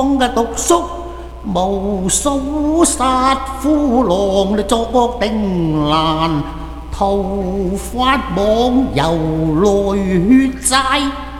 嘅毒宿，無數殺夫郎你作惡定難，頭髮網由來血債。